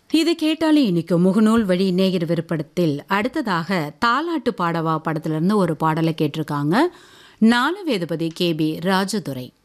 இது கேட்டாலே இன்னைக்கு முகநூல் வழி நேயர் விருப்பத்தில் அடுத்ததாக தாலாட்டு பாடவா படத்திலிருந்து ஒரு பாடலை கேட்டிருக்காங்க. நாலு வேதபதி KB ராஜதுரை.